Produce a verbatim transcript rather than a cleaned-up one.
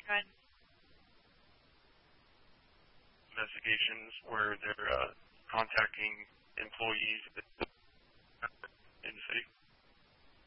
Good. Investigations where they're uh, contacting employees that